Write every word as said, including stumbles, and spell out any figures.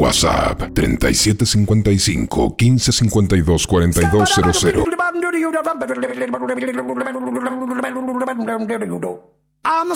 WhatsApp treinta y siete cincuenta y cinco, quince cincuenta y dos, cuarenta y dos cero cero. I'm